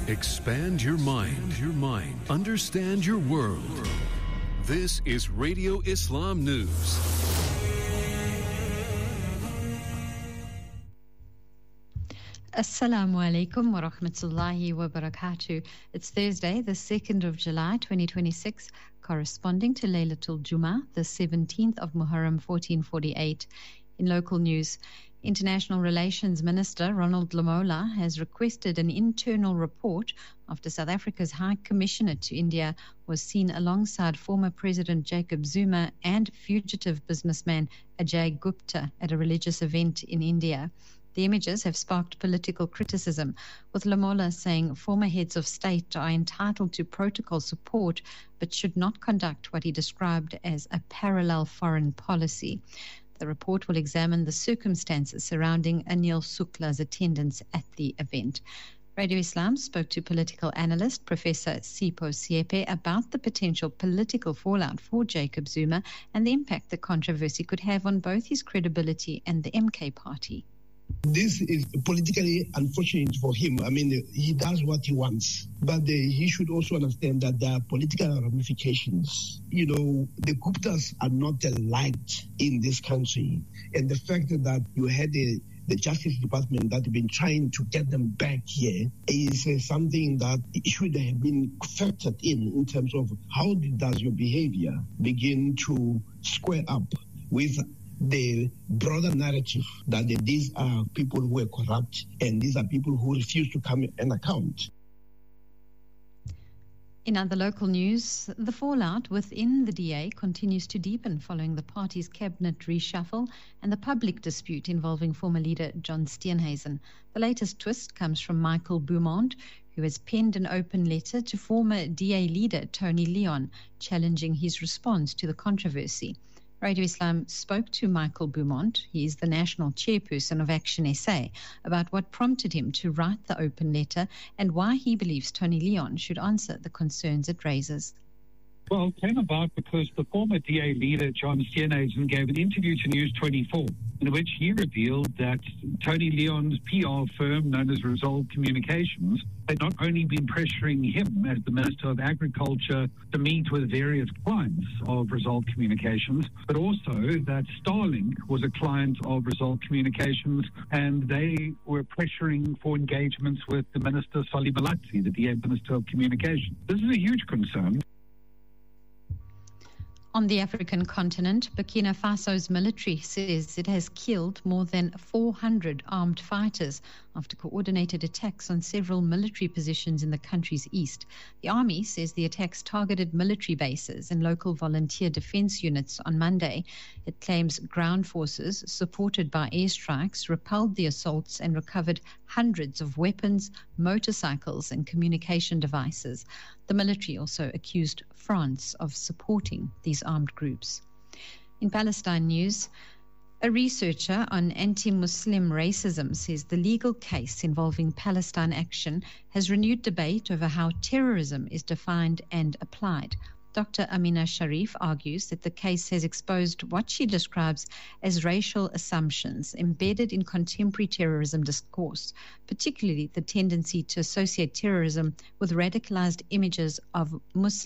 Expand your mind. Understand your world. This is Radio Islam News. Assalamu alaikum wa rahmatullahi wa barakatuh. It's Thursday, the 2nd of July 2026, corresponding to Laylatul Jummah, the 17th of Muharram 1448. In local news, International Relations Minister Ronald Lamola has requested an internal report after South Africa's High Commissioner to India was seen alongside former President Jacob Zuma and fugitive businessman Ajay Gupta at a religious event in India. The images have sparked political criticism, with Lamola saying former heads of state are entitled to protocol support but should not conduct what he described as a parallel foreign policy. The report will examine the circumstances surrounding Anil Sukla's attendance at the event. Radio Islam spoke to political analyst Professor Sipho Siepe about the potential political fallout for Jacob Zuma and the impact the controversy could have on both his credibility and the MK party. This is politically unfortunate for him. I mean, he does what he wants, but he should also understand that there are political ramifications. You know, the Guptas are not liked in this country, and the fact that you had the Justice Department that have been trying to get them back here is something that should have been factored in terms of how does your behavior begin to square up with the broader narrative that these are people who are corrupt and these are people who refuse to come and account. In other local news, the fallout within the DA continues to deepen following the party's cabinet reshuffle and the public dispute involving former leader John Steenhuisen. The latest twist comes from Michael Beaumont, who has penned an open letter to former DA leader Tony Leon, challenging his response to the controversy. Radio Islam spoke to Michael Beaumont, he is the national chairperson of Action SA, about what prompted him to write the open letter and why he believes Tony Leon should answer the concerns it raises. Well, it came about because the former DA leader, John Steenhuisen, gave an interview to News 24 in which he revealed that Tony Leon's PR firm, known as Resolve Communications, had not only been pressuring him as the Minister of Agriculture to meet with various clients of Resolve Communications, but also that Starlink was a client of Resolve Communications and they were pressuring for engagements with the Minister Solly Malatsi, the DA Minister of Communications. This is a huge concern. On the African continent, Burkina Faso's military says it has killed more than 400 armed fighters after coordinated attacks on several military positions in the country's east. The army says the attacks targeted military bases and local volunteer defense units on Monday. It claims ground forces, supported by airstrikes, repelled the assaults and recovered hundreds of weapons, motorcycles, and communication devices. The military also accused France of supporting these armed groups. In Palestine news, a researcher on anti-Muslim racism says the legal case involving Palestine Action has renewed debate over how terrorism is defined and applied. Dr. Amina Sharif argues that the case has exposed what she describes as racial assumptions embedded in contemporary terrorism discourse, particularly the tendency to associate terrorism with radicalized images of Muslims